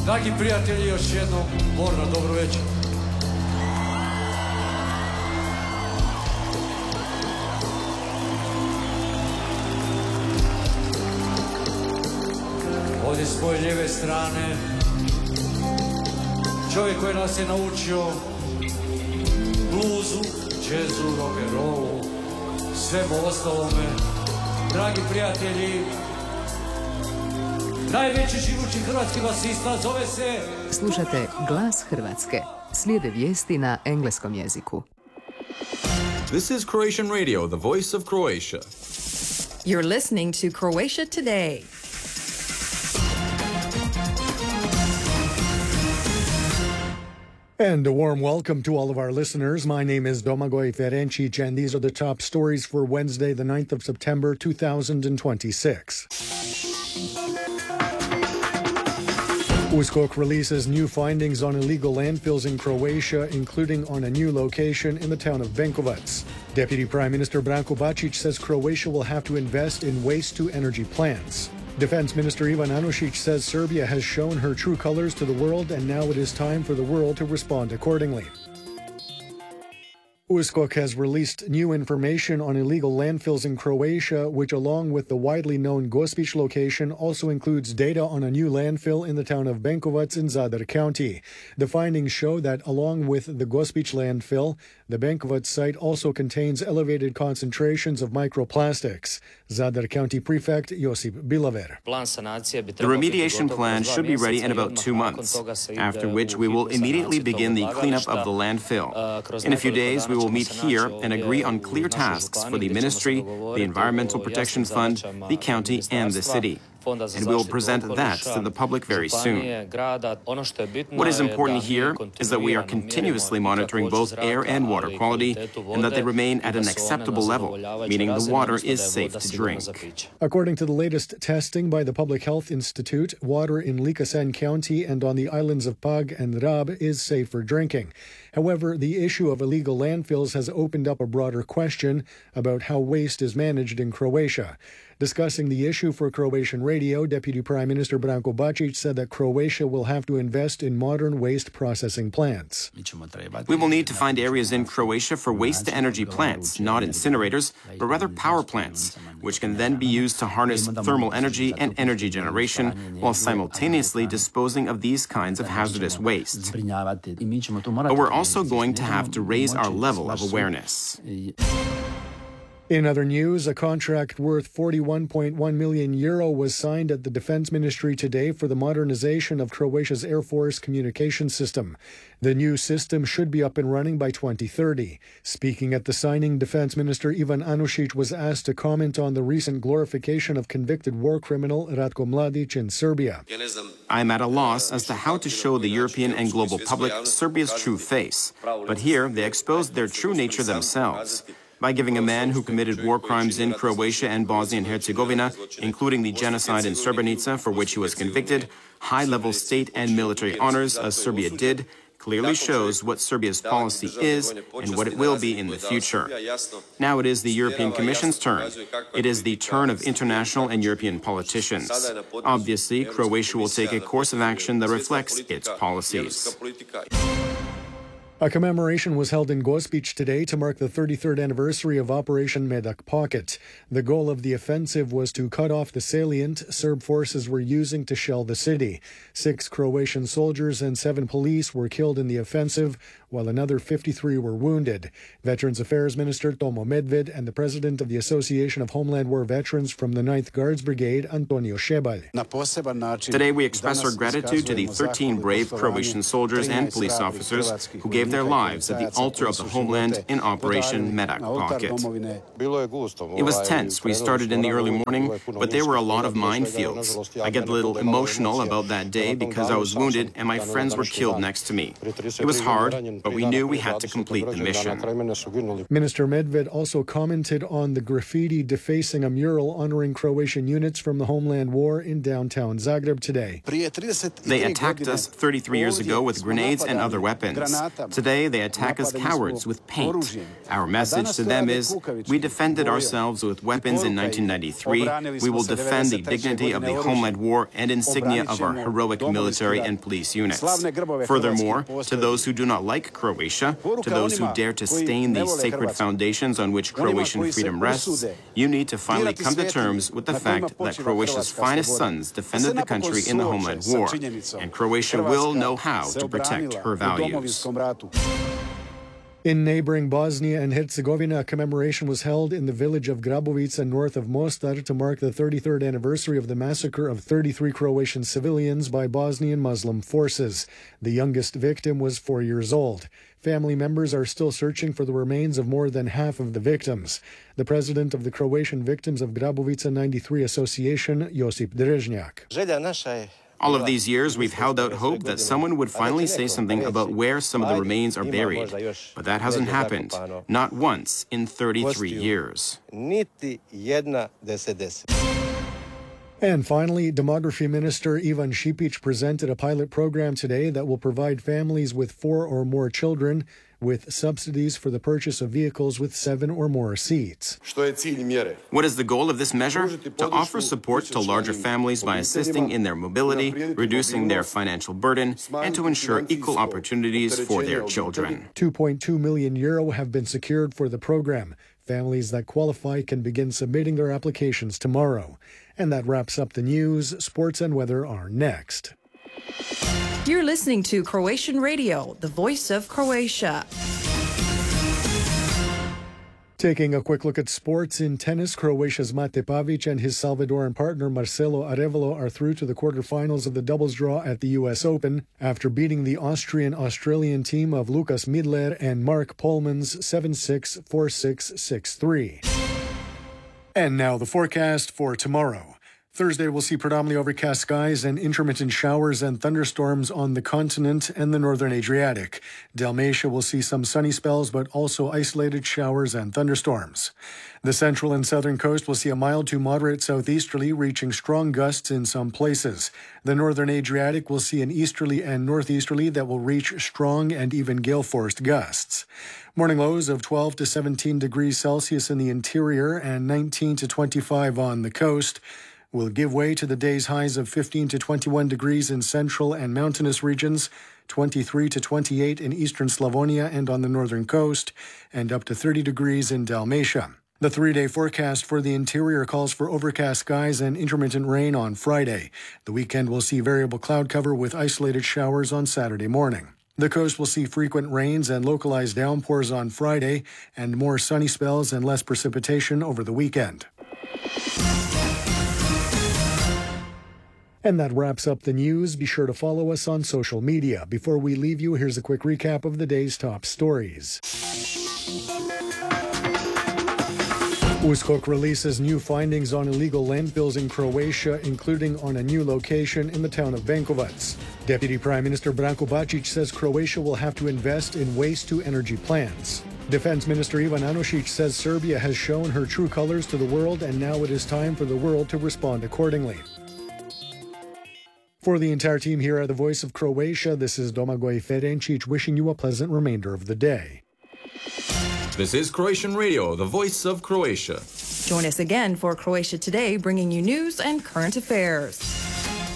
Dragi prijatelji, još jednom borno dobro večer. Ovdje s moje lijeve strane čovjek koji nas je naučio bluzu, džezu, rock'n'rollu, svemu ostalome. Dragi prijatelji, najveći živući hrvatski basista zove se... Slušate Glas Hrvatske. Slijede vijesti na engleskom jeziku. This is Croatian Radio, the voice of Croatia. You're listening to Croatia Today. And a warm welcome to all of our listeners. My name is Domagoj Ferencic, and these are the top stories for Wednesday, the 9th of September, 2026. USKOK releases new findings on illegal landfills in Croatia, including on a new location in the town of Benkovac. Deputy Prime Minister Branko Bačić says Croatia will have to invest in waste-to-energy plants. Defense Minister Ivan Anušić says Serbia has shown her true colors to the world, and now it is time for the world to respond accordingly. USKOK has released new information on illegal landfills in Croatia, which, along with the widely known Gospić location, also includes data on a new landfill in the town of Benkovac in Zadar County. The findings show that, along with the Gospić landfill, the Benkovac site also contains elevated concentrations of microplastics. Zadar County Prefect Josip Bilaver. The remediation plan should be ready in about 2 months, after which we will immediately begin the cleanup of the landfill. In a few days, we will meet here and agree on clear tasks for the Ministry, the Environmental Protection Fund, the county, and the city. And we will present that to the public very soon. What is important here is that we are continuously monitoring both air and water quality, and that they remain at an acceptable level, meaning the water is safe to drink. According to the latest testing by the Public Health Institute, water in Likasen County and on the islands of Pag and Rab is safe for drinking. However, the issue of illegal landfills has opened up a broader question about how waste is managed in Croatia. Discussing the issue for Croatian radio, Deputy Prime Minister Branko Bačić said that Croatia will have to invest in modern waste processing plants. We will need to find areas in Croatia for waste-to-energy plants, not incinerators, but rather power plants, which can then be used to harness thermal energy and energy generation while simultaneously disposing of these kinds of hazardous waste. But we're also going to have to raise our level of awareness. In other news, a contract worth €41.1 million was signed at the Defense Ministry today for the modernization of Croatia's Air Force communication system. The new system should be up and running by 2030. Speaking at the signing, Defense Minister Ivan Anušić was asked to comment on the recent glorification of convicted war criminal Ratko Mladić in Serbia. I'm at a loss as to how to show the European and global public Serbia's true face. But here, they exposed their true nature themselves. By giving a man who committed war crimes in Croatia and Bosnia and Herzegovina, including the genocide in Srebrenica for which he was convicted, high-level state and military honors, as Serbia did, clearly shows what Serbia's policy is and what it will be in the future. Now it is the European Commission's turn. It is the turn of international and European politicians. Obviously, Croatia will take a course of action that reflects its policies. A commemoration was held in Gospić today to mark the 33rd anniversary of Operation Medak Pocket. The goal of the offensive was to cut off the salient Serb forces were using to shell the city. 6 Croatian soldiers and 7 police were killed in the offensive, while another 53 were wounded. Veterans Affairs Minister Tomo Medved and the President of the Association of Homeland War Veterans from the 9th Guards Brigade, Antonio Šebalj. Today we express our gratitude to the 13 brave Croatian soldiers and police officers who gave their lives at the altar of the homeland in Operation Medak Pocket. It was tense. We started in the early morning, but there were a lot of minefields. I get a little emotional about that day because I was wounded and my friends were killed next to me. It was hard, but we knew we had to complete the mission. Minister Medved also commented on the graffiti defacing a mural honoring Croatian units from the Homeland War in downtown Zagreb today. They attacked us 33 years ago with grenades and other weapons. Today, they attack us cowards with paint. Our message to them is, we defended ourselves with weapons in 1993. We will defend the dignity of the homeland war and insignia of our heroic military and police units. Furthermore, to those who do not like Croatia, to those who dare to stain the sacred foundations on which Croatian freedom rests, you need to finally come to terms with the fact that Croatia's finest sons defended the country in the homeland war, and Croatia will know how to protect her values. In neighboring Bosnia and Herzegovina, a commemoration was held in the village of Grabovica north of Mostar to mark the 33rd anniversary of the massacre of 33 Croatian civilians by Bosnian Muslim forces. The youngest victim was 4 years old. Family members are still searching for the remains of more than half of the victims. The president of the Croatian Victims of Grabovica 93 Association, Josip Drežnjak. All of these years, we've held out hope that someone would finally say something about where some of the remains are buried. But that hasn't happened. Not once in 33 years. And finally, Demography Minister Ivan Šipić presented a pilot program today that will provide families with 4 or more children with subsidies for the purchase of vehicles with 7 or more seats. What is the goal of this measure? To offer support to larger families by assisting in their mobility, reducing their financial burden, and to ensure equal opportunities for their children. €2.2 million have been secured for the program. Families that qualify can begin submitting their applications tomorrow. And that wraps up the news. Sports and weather are next. You're listening to Croatian Radio, the voice of Croatia. Taking a quick look at sports in tennis, Croatia's Mate Pavić and his Salvadoran partner Marcelo Arevalo are through to the quarterfinals of the doubles draw at the U.S. Open after beating the Austrian-Australian team of Lukas Midler and Mark Polmans 7-6, 4-6, 6-3. And now the forecast for tomorrow. Thursday will see predominantly overcast skies and intermittent showers and thunderstorms on the continent and the northern Adriatic. Dalmatia will see some sunny spells, but also isolated showers and thunderstorms. The central and southern coast will see a mild to moderate southeasterly, reaching strong gusts in some places. The northern Adriatic will see an easterly and northeasterly that will reach strong and even gale-force gusts. Morning lows of 12 to 17 degrees Celsius in the interior and 19 to 25 on the coast will give way to the day's highs of 15 to 21 degrees in central and mountainous regions, 23 to 28 in eastern Slavonia and on the northern coast, and up to 30 degrees in Dalmatia. The 3-day forecast for the interior calls for overcast skies and intermittent rain on Friday. The weekend will see variable cloud cover with isolated showers on Saturday morning. The coast will see frequent rains and localized downpours on Friday, and more sunny spells and less precipitation over the weekend. And that wraps up the news. Be sure to follow us on social media. Before we leave you, here's a quick recap of the day's top stories. USKOK releases new findings on illegal landfills in Croatia, including on a new location in the town of Benkovac. Deputy Prime Minister Branko Bačić says Croatia will have to invest in waste-to-energy plants. Defense Minister Ivan Anušić says Serbia has shown her true colors to the world, and now it is time for the world to respond accordingly. For the entire team here at the Voice of Croatia, this is Domagoj Ferencic wishing you a pleasant remainder of the day. This is Croatian Radio, the voice of Croatia. Join us again for Croatia Today, bringing you news and current affairs.